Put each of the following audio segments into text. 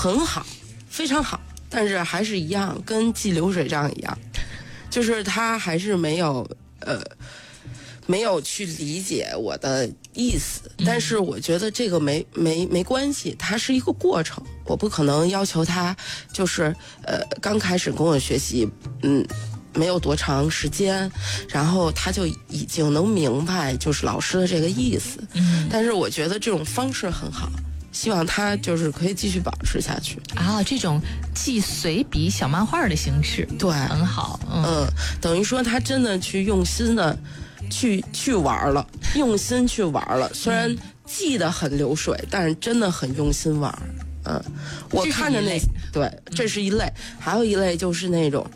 很好，非常好，但是还是一样，跟记流水账一样，就是他还是没有去理解我的意思。但是我觉得这个没关系，它是一个过程，我不可能要求他就是刚开始跟我学习，没有多长时间，然后他就已经能明白就是老师的这个意思。但是我觉得这种方式很好，希望他就是可以继续保持下去啊。这种记随笔小漫画的形式， 对， 很好。 等于说他真的去用心的去玩了，用心去玩了。虽然记得很流水，但是真的很用心玩。我看着那对，这是一类，还有一类就是那种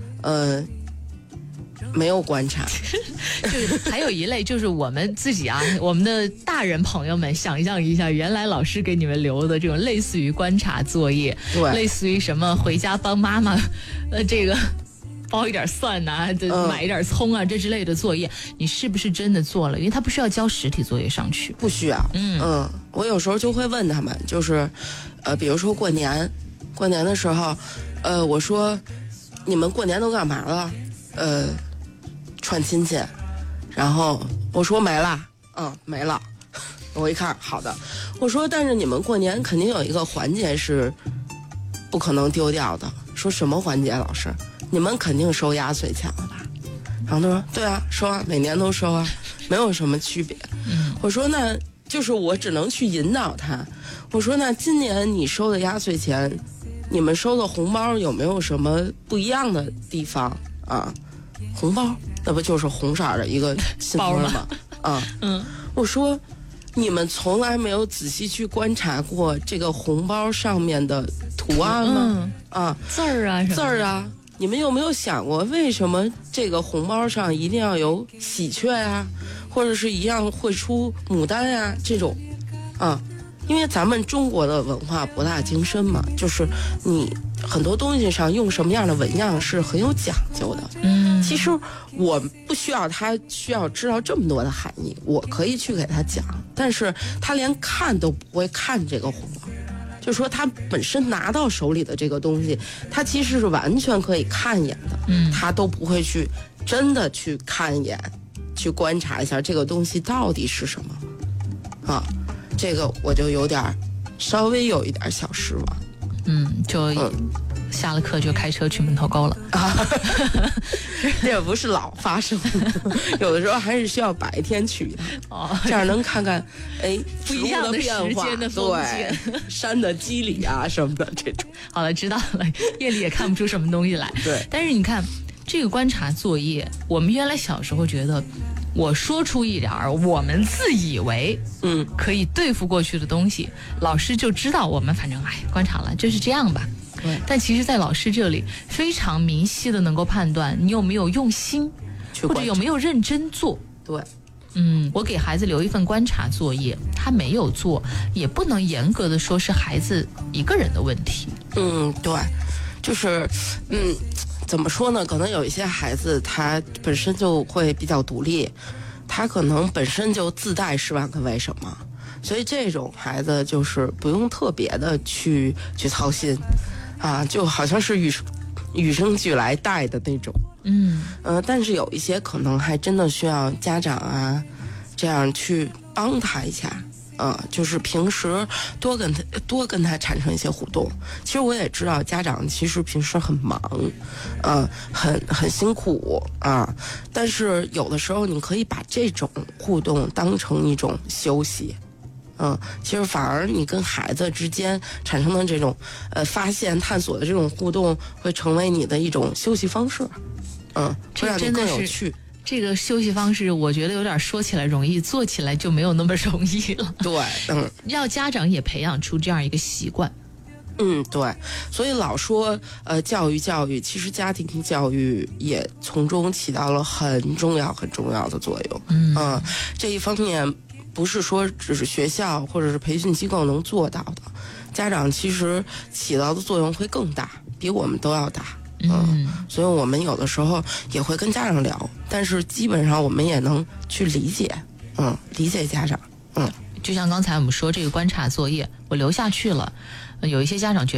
没有观察， 就是还有一类就是我们自己啊，我们的大人朋友们想象一下，原来老师给你们留的这种类似于观察作业， 对， 类似于什么回家帮妈妈这个包一点蒜呐、买一点葱啊这之类的作业，你是不是真的做了？因为他不需要交实体作业上去， 不需要。我有时候就会问他们，就是比如说过年的时候，我说你们过年都干嘛了？串亲戚，然后我说没了，没了。我一看，好的，我说但是你们过年肯定有一个环节是不可能丢掉的。说什么环节？老师，你们肯定收压岁钱了吧？然后他说对啊，收啊，每年都收啊，没有什么区别。我说那就是我只能去引导他。我说那今年你收的压岁钱，你们收的红包有没有什么不一样的地方啊？红包那不就是红色的一个信封吗？我说你们从来没有仔细去观察过这个红包上面的图案吗？ 字儿啊， 字儿啊，你们有没有想过为什么这个红包上一定要有喜鹊啊，或者是一样会出牡丹啊这种因为咱们中国的文化博大精深嘛，就是你很多东西上用什么样的纹样是很有讲究的。其实我不需要他需要知道这么多的含义，我可以去给他讲，但是他连看都不会看这个红包，就说他本身拿到手里的这个东西，他其实是完全可以看一眼的，他都不会to真的去看一眼，去观察一下这个东西到底是什么这个我就稍微有一点小失望。 就下了课就开车去门头沟了这也不是老发生的，有的时候还是需要白天去的这样能看看不一样的变化， 时间的风景， 对，山的肌理啊什么的这种。 好了，知道了，夜里也看不出什么东西来。 对， 但是你看这个观察作业，我们原来小时候觉得，我说出一点我们自以为可以对付过去的东西，老师就知道我们反正观察了就是这样吧。 对， 但其实在老师这里非常明晰的能够判断你有没有用心，或者有没有认真做。 对， 我给孩子留一份观察作业，他没有做，也不能严格的说是孩子一个人的问题。 对，就是怎么说呢？可能有一些孩子他本身就会比较独立，他可能本身就自带10万个为什么，所以这种孩子就是不用特别的去操心就好像是与生俱来带的那种。但是有一些可能还真的需要家长这样去帮他一下。就是平时多跟他产生一些互动。其实我也知道家长其实平时很忙，很辛苦但是有的时候你可以把这种互动当成一种休息。其实反而你跟孩子之间产生的这种发现探索的这种互动，会成为你的一种休息方式。会让你更有趣。 这个休息方式我觉得有点说起来容易，做起来就没有那么容易了。 对， 要家长也培养出这样一个习惯。 对，所以老说教育，其实家庭教育也从中起到了很重要的作用。这一方面不是说只是学校或者是培训机构能做到的，家长其实起到的作用会更大，比我们都要大。所以我们有的时候也会跟家长聊，但是基本上我们也能去理解家长。 就像刚才我们说这个观察作业我留下去了，有一些家长觉得